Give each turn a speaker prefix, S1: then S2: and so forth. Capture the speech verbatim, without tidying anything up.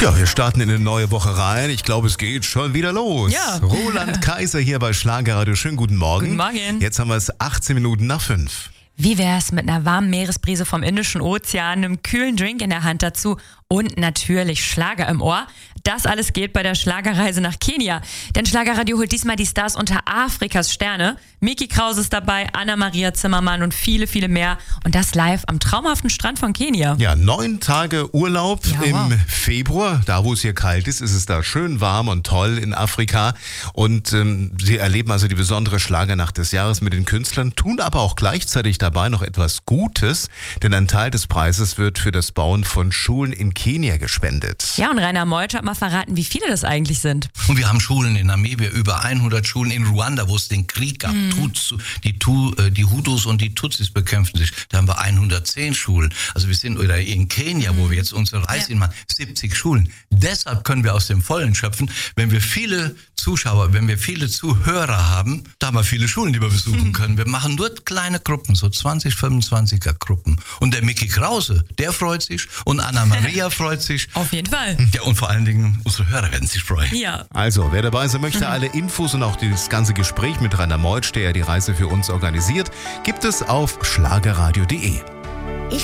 S1: Ja, wir starten in eine neue Woche rein. Ich glaube, es geht schon wieder los.
S2: Ja.
S1: Roland Kaiser hier bei Schlagerradio. Schönen guten Morgen.
S2: Guten Morgen.
S1: Jetzt haben wir es achtzehn Minuten nach fünf.
S2: Wie wär's mit einer warmen Meeresbrise vom Indischen Ozean, einem kühlen Drink in der Hand dazu und natürlich Schlager im Ohr? Das alles geht bei der Schlagerreise nach Kenia. Denn Schlagerradio holt diesmal die Stars unter Afrikas Sterne. Miki Krause ist dabei, Anna-Maria Zimmermann und viele, viele mehr. Und das live am traumhaften Strand von Kenia.
S1: Ja, neun Tage Urlaub
S2: Ja,
S1: im
S2: wow.
S1: Februar. Da, wo es hier kalt ist, ist es da schön warm und toll in Afrika. Und ähm, sie erleben also die besondere Schlagernacht des Jahres mit den Künstlern, tun aber auch gleichzeitig dabei noch etwas Gutes. Denn ein Teil des Preises wird für das Bauen von Schulen in Kenia gespendet.
S2: Ja, und Rainer Meutsch hat mal verraten, wie viele das eigentlich sind.
S3: Und wir haben Schulen in Namibia, über hundert Schulen in Ruanda, wo es den Krieg gab.
S2: Mhm.
S3: Tutsi, die, tu, äh, die Hutus und die Tutsis bekämpfen sich. Da haben wir hundertzehn Schulen. Also wir sind oder in Kenia, wo wir jetzt unsere Reise
S2: Ja.
S3: machen, siebzig Schulen. Deshalb können wir aus dem Vollen schöpfen. Wenn wir viele Zuschauer, wenn wir viele Zuhörer haben, da haben wir viele Schulen, die wir besuchen können. Wir machen nur kleine Gruppen, so zwanzig, fünfundzwanziger Gruppen. Und der Miki Krause, der freut sich und Anna-Maria freut sich.
S2: Auf jeden Fall.
S3: Ja, und vor allen Dingen unsere Hörer werden sich freuen.
S2: Ja.
S1: Also, wer dabei sein möchte, alle Infos und auch das ganze Gespräch mit Rainer Meutsch, der ja die Reise für uns organisiert, gibt es auf schlagerradio punkt de.